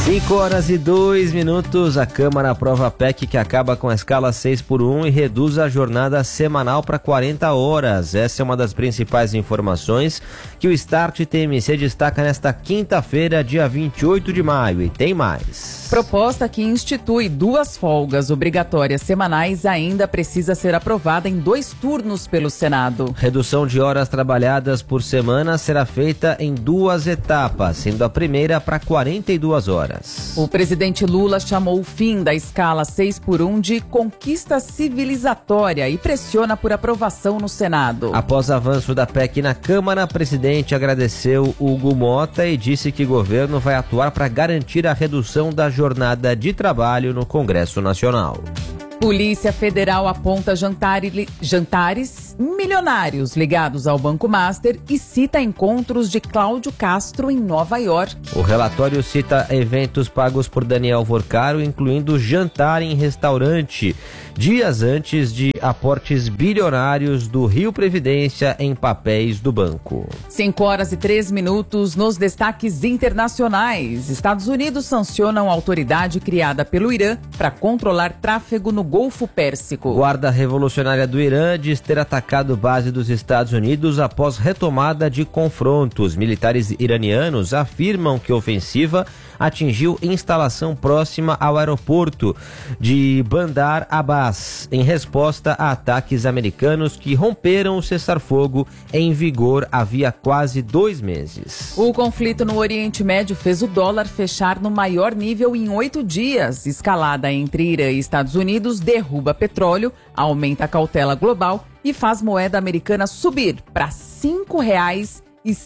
5h02, a Câmara aprova a PEC que acaba com a escala 6x1 e reduz a jornada semanal para 40 horas. Essa é uma das principais informações que o Start TMC destaca nesta quinta-feira, dia 28 de maio. E tem mais. Proposta que institui 2 folgas obrigatórias semanais ainda precisa ser aprovada em 2 turnos pelo Senado. Redução de horas trabalhadas por semana será feita em 2 etapas, sendo a primeira para 42 horas. O presidente Lula chamou o fim da escala 6x1 de conquista civilizatória e pressiona por aprovação no Senado. Após avanço da PEC na Câmara, o presidente agradeceu Hugo Mota e disse que o governo vai atuar para garantir a redução da jornada de trabalho no Congresso Nacional. Polícia Federal aponta jantares milionários ligados ao Banco Master e cita encontros de Cláudio Castro em Nova York. O relatório cita eventos pagos por Daniel Vorcaro, incluindo jantar em restaurante, dias antes de aportes bilionários do Rio Previdência em papéis do banco. 5h03 nos destaques internacionais. Estados Unidos sancionam a autoridade criada pelo Irã para controlar tráfego no Golfo Pérsico. Guarda Revolucionária do Irã diz ter atacado base dos Estados Unidos após retomada de confrontos. Militares iranianos afirmam que a ofensiva atingiu instalação próxima ao aeroporto de Bandar Abbas, em resposta a ataques americanos que romperam o cessar-fogo em vigor havia quase 2 meses. O conflito no Oriente Médio fez o dólar fechar no maior nível em 8 dias. Escalada entre Irã e Estados Unidos derruba petróleo, aumenta a cautela global e faz moeda americana subir para R$ 5,06.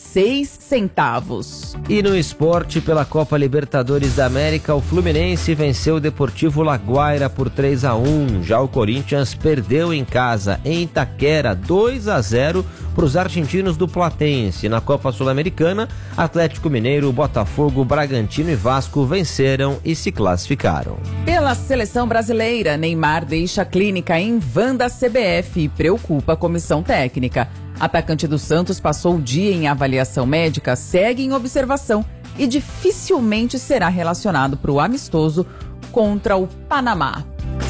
E no esporte, pela Copa Libertadores da América, o Fluminense venceu o Deportivo Laguaira por 3-1. Já o Corinthians perdeu em casa, em Itaquera, 2-0 para os argentinos do Platense. Na Copa Sul-Americana, Atlético Mineiro, Botafogo, Bragantino e Vasco venceram e se classificaram. Pela seleção brasileira, Neymar deixa a clínica em van da CBF e preocupa a comissão técnica. Atacante do Santos passou o dia em avaliação médica, segue em observação e dificilmente será relacionado para o amistoso contra o Panamá.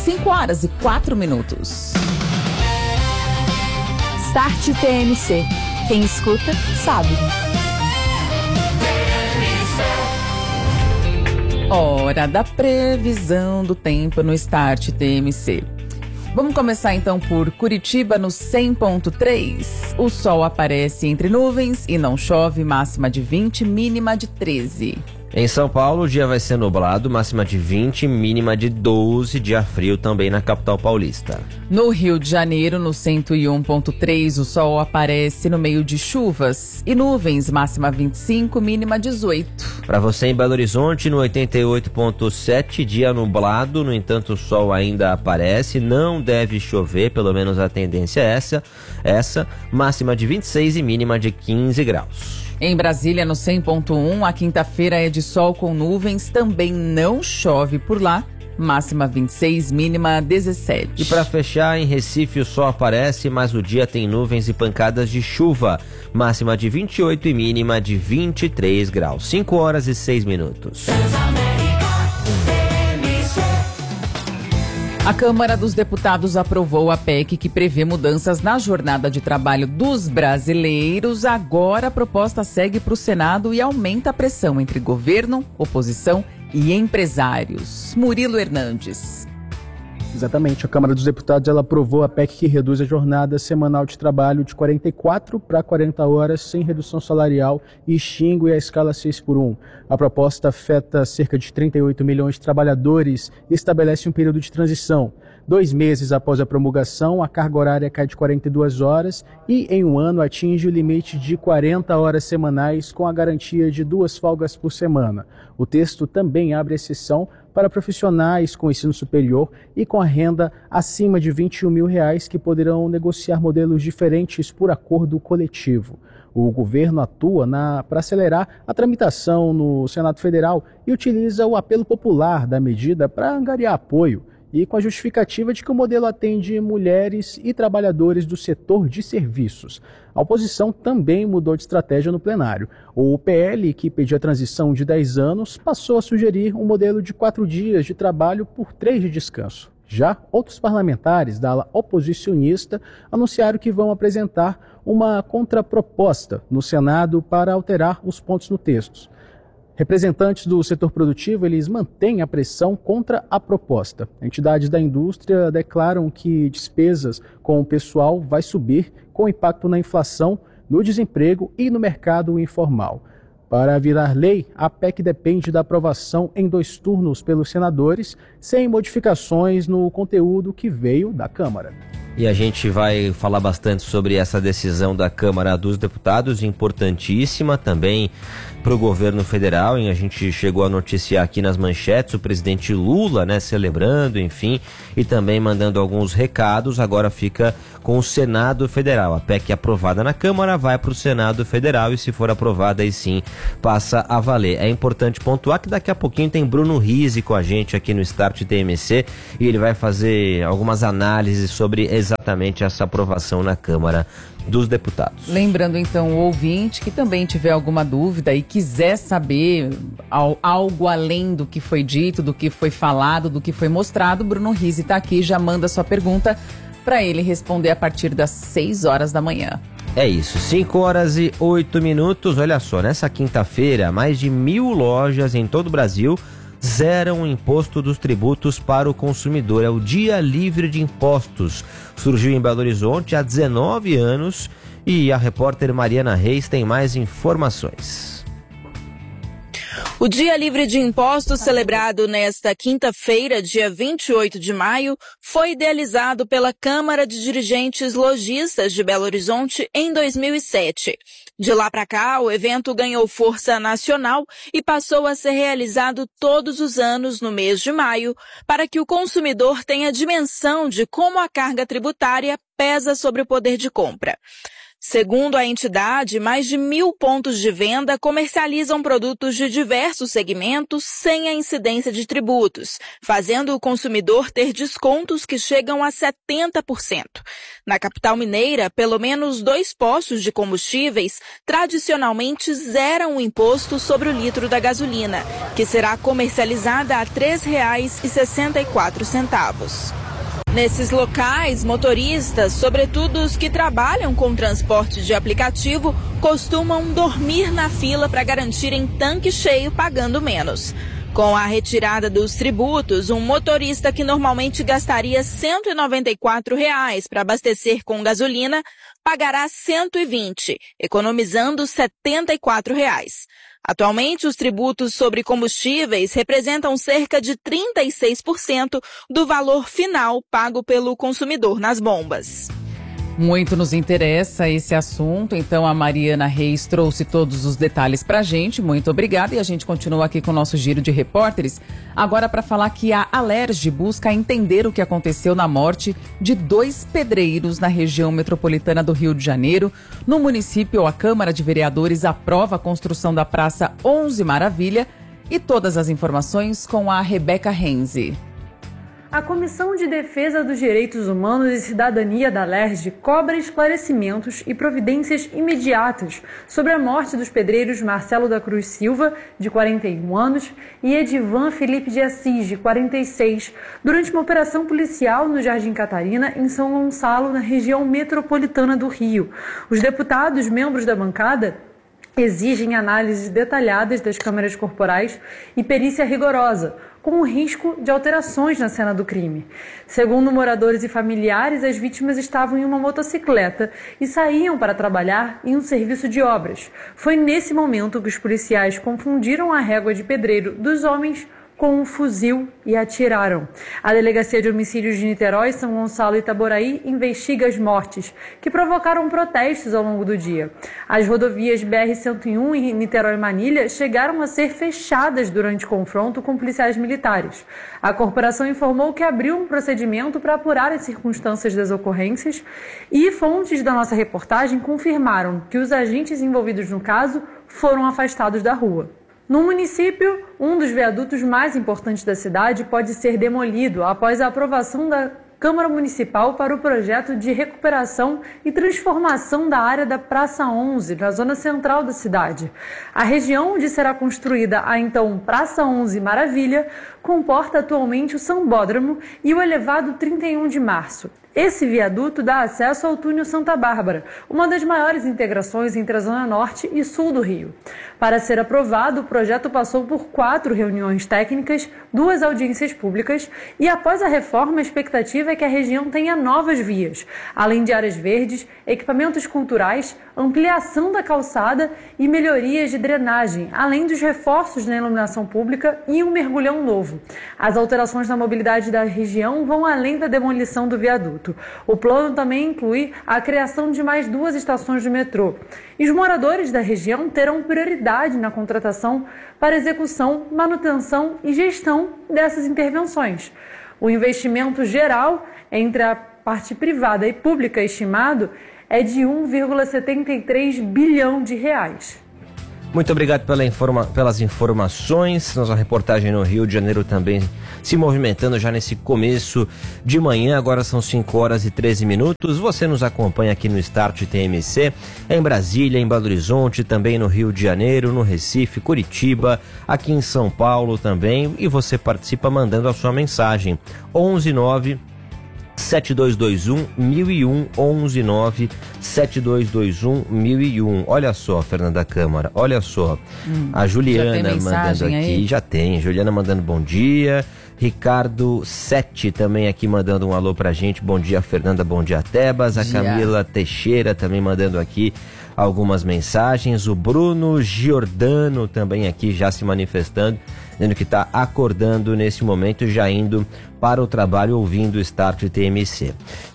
5h04. Start TMC. Quem escuta, sabe. Hora da previsão do tempo no Start TMC. Vamos começar então por Curitiba no 100.3. O sol aparece entre nuvens e não chove, máxima de 20, mínima de 13. Em São Paulo, o dia vai ser nublado, máxima de 20, mínima de 12, dia frio também na capital paulista. No Rio de Janeiro, no 101.3, o sol aparece no meio de chuvas e nuvens, máxima 25, mínima 18. Para você em Belo Horizonte, no 88.7, dia nublado, no entanto o sol ainda aparece, não deve chover, pelo menos a tendência é essa, máxima de 26 e mínima de 15 graus. Em Brasília, no 100.1, a quinta-feira é de sol com nuvens, também não chove por lá, máxima 26, mínima 17. E para fechar, em Recife o sol aparece, mas o dia tem nuvens e pancadas de chuva, máxima de 28 e mínima de 23 graus. 5h06. A Câmara dos Deputados aprovou a PEC que prevê mudanças na jornada de trabalho dos brasileiros. Agora a proposta segue para o Senado e aumenta a pressão entre governo, oposição e empresários. Murilo Hernandes. Exatamente, a Câmara dos Deputados ela aprovou a PEC que reduz a jornada semanal de trabalho de 44 para 40 horas sem redução salarial e extingue a escala 6x1. A proposta afeta cerca de 38 milhões de trabalhadores e estabelece um período de transição. 2 meses após a promulgação, a carga horária cai de 42 horas e, em um ano, atinge o limite de 40 horas semanais com a garantia de 2 folgas por semana. O texto também abre exceção para profissionais com ensino superior e com a renda acima de R$21 mil que poderão negociar modelos diferentes por acordo coletivo. O governo atua para acelerar a tramitação no Senado Federal e utiliza o apelo popular da medida para angariar apoio. e com a justificativa de que o modelo atende mulheres e trabalhadores do setor de serviços. A oposição também mudou de estratégia no plenário. O PL, que pedia a transição de 10 anos, passou a sugerir um modelo de 4 dias de trabalho por 3 de descanso. Já outros parlamentares da ala oposicionista anunciaram que vão apresentar uma contraproposta no Senado para alterar os pontos no texto. Representantes do setor produtivo, eles mantêm a pressão contra a proposta. Entidades da indústria declaram que despesas com o pessoal vai subir com impacto na inflação, no desemprego e no mercado informal. Para virar lei, a PEC depende da aprovação em 2 turnos pelos senadores, sem modificações no conteúdo que veio da Câmara. E a gente vai falar bastante sobre essa decisão da Câmara dos Deputados, importantíssima também para o governo federal. E a gente chegou a noticiar aqui nas manchetes o presidente Lula, celebrando, enfim, e também mandando alguns recados. Agora fica com o Senado Federal. A PEC aprovada na Câmara vai para o Senado Federal e, se for aprovada, aí sim passa a valer. É importante pontuar que daqui a pouquinho tem Bruno Rizzi com a gente aqui no Start TMC e ele vai fazer algumas análises sobre exatamente essa aprovação na Câmara dos Deputados. Lembrando então o ouvinte que também tiver alguma dúvida e quiser saber algo além do que foi dito, do que foi falado, do que foi mostrado, Bruno Rizzi está aqui, já manda sua pergunta para ele responder a partir das 6 horas da manhã. É isso, 5h08. Olha só, nessa quinta-feira, mais de 1.000 lojas em todo o Brasil zeram o imposto dos tributos para o consumidor. É o Dia Livre de Impostos. Surgiu em Belo Horizonte há 19 anos e a repórter Mariana Reis tem mais informações. O Dia Livre de Impostos, celebrado nesta quinta-feira, dia 28 de maio, foi idealizado pela Câmara de Dirigentes Lojistas de Belo Horizonte em 2007. De lá para cá, o evento ganhou força nacional e passou a ser realizado todos os anos no mês de maio, para que o consumidor tenha dimensão de como a carga tributária pesa sobre o poder de compra. Segundo a entidade, mais de 1.000 pontos de venda comercializam produtos de diversos segmentos sem a incidência de tributos, fazendo o consumidor ter descontos que chegam a 70%. Na capital mineira, pelo menos 2 postos de combustíveis tradicionalmente zeram o imposto sobre o litro da gasolina, que será comercializada a R$ 3,64. Nesses locais, motoristas, sobretudo os que trabalham com transporte de aplicativo, costumam dormir na fila para garantirem tanque cheio pagando menos. Com a retirada dos tributos, um motorista que normalmente gastaria R$ 194 para abastecer com gasolina pagará R$ 120, economizando R$ 74. Atualmente, os tributos sobre combustíveis representam cerca de 36% do valor final pago pelo consumidor nas bombas. Muito nos interessa esse assunto, então a Mariana Reis trouxe todos os detalhes pra gente. Muito obrigada e a gente continua aqui com o nosso giro de repórteres. Agora para falar que a Alerj busca entender o que aconteceu na morte de 2 pedreiros na região metropolitana do Rio de Janeiro. No município, a Câmara de Vereadores aprova a construção da Praça 11 Maravilha e todas as informações com a Rebeca Renzi. A Comissão de Defesa dos Direitos Humanos e Cidadania da Alerj cobra esclarecimentos e providências imediatas sobre a morte dos pedreiros Marcelo da Cruz Silva, de 41 anos, e Edivan Felipe de Assis, de 46, durante uma operação policial no Jardim Catarina, em São Gonçalo, na região metropolitana do Rio. Os deputados, membros da bancada, exigem análises detalhadas das câmeras corporais e perícia rigorosa, com o risco de alterações na cena do crime. Segundo moradores e familiares, as vítimas estavam em uma motocicleta e saíam para trabalhar em um serviço de obras. Foi nesse momento que os policiais confundiram a régua de pedreiro dos homens com um fuzil e atiraram. A Delegacia de Homicídios de Niterói, São Gonçalo e Itaboraí investiga as mortes, que provocaram protestos ao longo do dia. As rodovias BR-101 e Niterói-Manilha chegaram a ser fechadas durante confronto com policiais militares. A corporação informou que abriu um procedimento para apurar as circunstâncias das ocorrências e fontes da nossa reportagem confirmaram que os agentes envolvidos no caso foram afastados da rua. No município, um dos viadutos mais importantes da cidade pode ser demolido após a aprovação da Câmara Municipal para o projeto de recuperação e transformação da área da Praça 11, na zona central da cidade. A região onde será construída a então Praça 11 Maravilha comporta atualmente o Sambódromo e o elevado 31 de Março. Esse viaduto dá acesso ao túnel Santa Bárbara, uma das maiores integrações entre a Zona Norte e Sul do Rio. Para ser aprovado, o projeto passou por 4 reuniões técnicas, 2 audiências públicas e, após a reforma, a expectativa é que a região tenha novas vias, além de áreas verdes, equipamentos culturais, ampliação da calçada e melhorias de drenagem, além dos reforços na iluminação pública e um mergulhão novo. As alterações na mobilidade da região vão além da demolição do viaduto. O plano também inclui a criação de mais 2 estações de metrô. E os moradores da região terão prioridade na contratação para execução, manutenção e gestão dessas intervenções. O investimento geral entre a parte privada e pública estimado é de 1,73 bilhão de reais. Muito obrigado pelas informações. Nossa reportagem no Rio de Janeiro também se movimentando já nesse começo de manhã. Agora são 5h13. Você nos acompanha aqui no Start TMC, em Brasília, em Belo Horizonte, também no Rio de Janeiro, no Recife, Curitiba, aqui em São Paulo também. E você participa mandando a sua mensagem. 119-7221-1001, 119-7221-1001. Olha só, Fernanda Câmara, olha só. A Juliana mandando aqui, aí? Já tem. Juliana mandando bom dia. Ricardo Sete também aqui mandando um alô pra gente. Bom dia, Fernanda, bom dia, Tebas. A Camila Teixeira também mandando aqui algumas mensagens. O Bruno Giordano também aqui já se manifestando, dizendo que está acordando nesse momento, já indo para o trabalho ouvindo o Start TMC.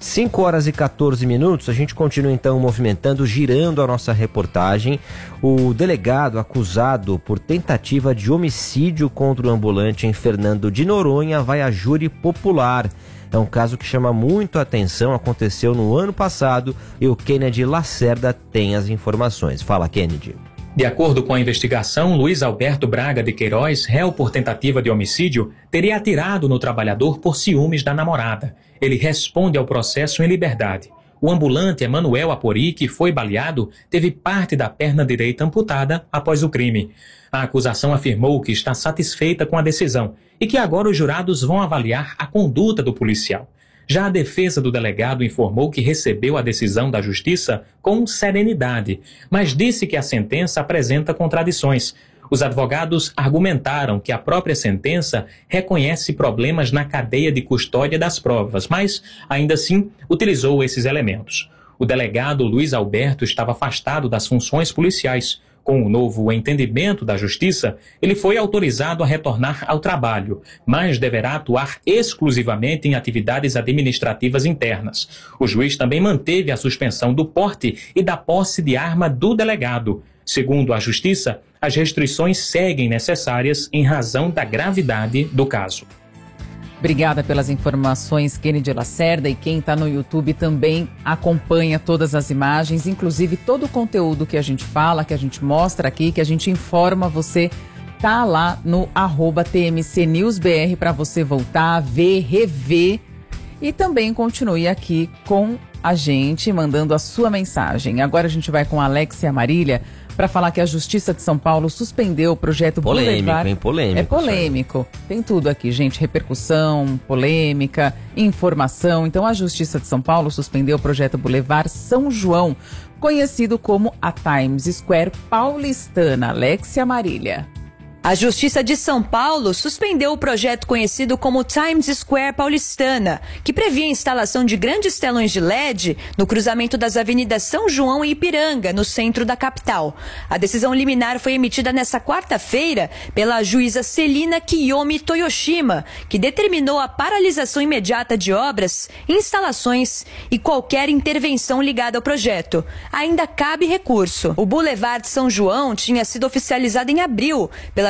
5h14, a gente continua então movimentando, girando a nossa reportagem. O delegado acusado por tentativa de homicídio contra o ambulante em Fernando de Noronha vai a júri popular. É um caso que chama muito a atenção, aconteceu no ano passado e o Kennedy Lacerda tem as informações. Fala, Kennedy. De acordo com a investigação, Luiz Alberto Braga de Queiroz, réu por tentativa de homicídio, teria atirado no trabalhador por ciúmes da namorada. Ele responde ao processo em liberdade. O ambulante Emanuel Apori, que foi baleado, teve parte da perna direita amputada após o crime. A acusação afirmou que está satisfeita com a decisão e que agora os jurados vão avaliar a conduta do policial. Já a defesa do delegado informou que recebeu a decisão da Justiça com serenidade, mas disse que a sentença apresenta contradições. Os advogados argumentaram que a própria sentença reconhece problemas na cadeia de custódia das provas, mas, ainda assim, utilizou esses elementos. O delegado Luiz Alberto estava afastado das funções policiais. Com o novo entendimento da Justiça, ele foi autorizado a retornar ao trabalho, mas deverá atuar exclusivamente em atividades administrativas internas. O juiz também manteve a suspensão do porte e da posse de arma do delegado. Segundo a Justiça, as restrições seguem necessárias em razão da gravidade do caso. Obrigada pelas informações, Kennedy Lacerda, e quem está no YouTube também acompanha todas as imagens, inclusive todo o conteúdo que a gente fala, que a gente mostra aqui, que a gente informa, você tá lá no @TMCNewsBR para você voltar, ver, rever e também continue aqui com a gente, mandando a sua mensagem. Agora a gente vai com a Alexia Marília para falar que a Justiça de São Paulo suspendeu o projeto Boulevard. Polêmico. É polêmico. Tem tudo aqui, gente. Repercussão, polêmica, informação. Então, a Justiça de São Paulo suspendeu o projeto Boulevard São João, conhecido como a Times Square paulistana. Alexia Marília. A Justiça de São Paulo suspendeu o projeto conhecido como Times Square paulistana, que previa a instalação de grandes telões de LED no cruzamento das avenidas São João e Ipiranga, no centro da capital. A decisão liminar foi emitida nesta quarta-feira pela juíza Celina Kiyomi Toyoshima, que determinou a paralisação imediata de obras, instalações e qualquer intervenção ligada ao projeto. Ainda cabe recurso. O Boulevard São João tinha sido oficializado em abril pela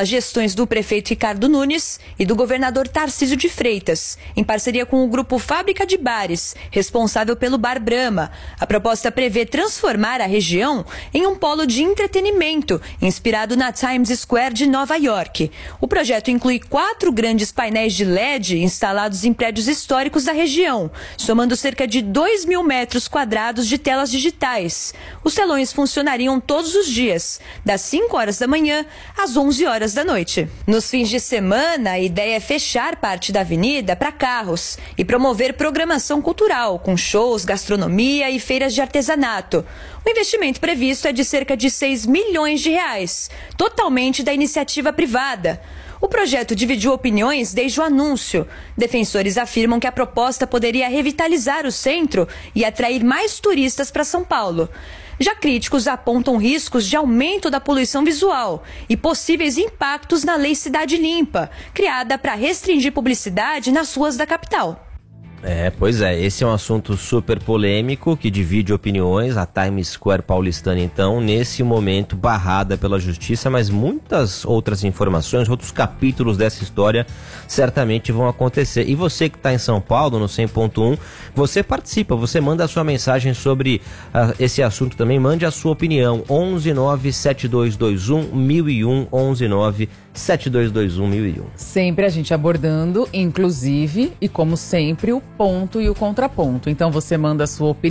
nas gestões do prefeito Ricardo Nunes e do governador Tarcísio de Freitas, em parceria com o grupo Fábrica de Bares, responsável pelo Bar Brahma. A proposta prevê transformar a região em um polo de entretenimento, inspirado na Times Square de Nova York. O projeto inclui 4 grandes painéis de LED instalados em prédios históricos da região, somando cerca de 2.000 metros quadrados de telas digitais. Os telões funcionariam todos os dias, das 5 horas da manhã às 11 horas da noite. Nos fins de semana, a ideia é fechar parte da avenida para carros e promover programação cultural, com shows, gastronomia e feiras de artesanato. O investimento previsto é de cerca de 6 milhões de reais, totalmente da iniciativa privada. O projeto dividiu opiniões desde o anúncio. Defensores afirmam que a proposta poderia revitalizar o centro e atrair mais turistas para São Paulo. Já críticos apontam riscos de aumento da poluição visual e possíveis impactos na Lei Cidade Limpa, criada para restringir publicidade nas ruas da capital. Pois é, esse é um assunto super polêmico que divide opiniões. A Times Square paulistana, então, nesse momento barrada pela justiça, mas muitas outras informações, outros capítulos dessa história certamente vão acontecer. E você que está em São Paulo, no 100.1, você participa, você manda a sua mensagem sobre esse assunto também, mande a sua opinião, 11972211001, 11972211001. Sempre a gente abordando, inclusive, e como sempre, o ponto e o contraponto. Então você manda a sua opinião.